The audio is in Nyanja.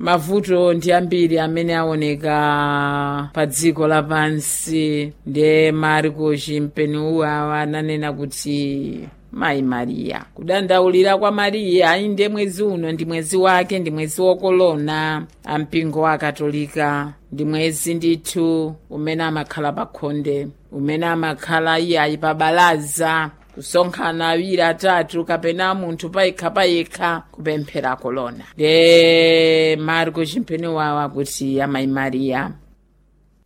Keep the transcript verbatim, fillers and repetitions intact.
mavuto ndi ambiri amene aoneka pa dziko lapansi. Ndiye Marko Chimpeniuwa ananena kuti Mayi Mariya, kudandaulira kwa Mariya ayi ndiye mwezi uno ndi mwezi wake, ndi mwezi wokolona ampingo wa Katolika, ndi mwezi ndithu umene amakhala pakhonde, umene amakhala iyayi pa balaza kusonkhana awiri atatu kapena munthu payekha payekha kupemphera kolona. De Marko Chimpeniuwa kuti Mayi Mariya